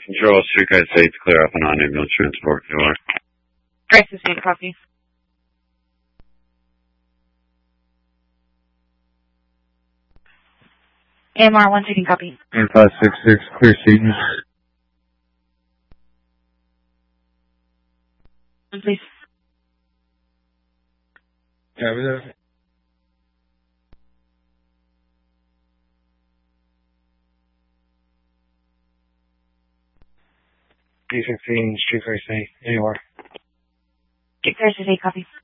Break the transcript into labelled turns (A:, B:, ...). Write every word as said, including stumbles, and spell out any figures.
A: Control, Streetcar State to clear up and on ambulance transport. You are.
B: Crisis eight, copy. A M R one taking copy.
C: And five six six, clear Seaton.
B: Please.
C: Yeah, we there. D sixteen, Streetcar State. Anywhere.
B: Crisis eight, copy.